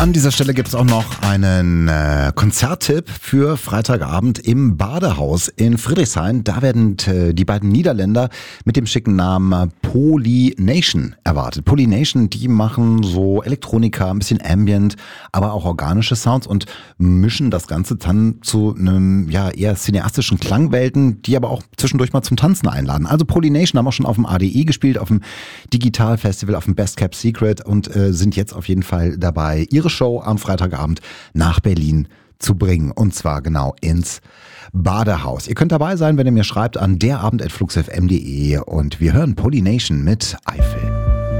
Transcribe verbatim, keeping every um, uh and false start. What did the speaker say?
An dieser Stelle gibt es auch noch einen äh, Konzerttipp für Freitagabend im Badehaus in Friedrichshain. Da werden äh, die beiden Niederländer mit dem schicken Namen Polynation erwartet. Polynation, die machen so Elektronika, ein bisschen Ambient, aber auch organische Sounds und mischen das Ganze dann zu einem ja eher cineastischen Klangwelten, die aber auch zwischendurch mal zum Tanzen einladen. Also Polynation haben auch schon auf dem A D E gespielt, auf dem Digital Festival, auf dem Best Kept Secret und äh, sind jetzt auf jeden Fall dabei, ihre Show am Freitagabend nach Berlin zu bringen. Und zwar genau ins Badehaus. Ihr könnt dabei sein, wenn ihr mir schreibt an derabend at fluxfm punkt de und wir hören Polynation mit Eifel.